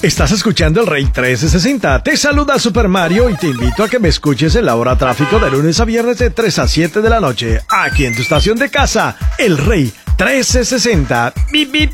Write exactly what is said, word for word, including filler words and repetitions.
Estás escuchando el Rey trescientos sesenta. Te saluda Super Mario y te invito a que me escuches en la hora tráfico de lunes a viernes de tres a siete de la noche, aquí en tu estación de casa, el Rey trescientos sesenta. Bip, bip.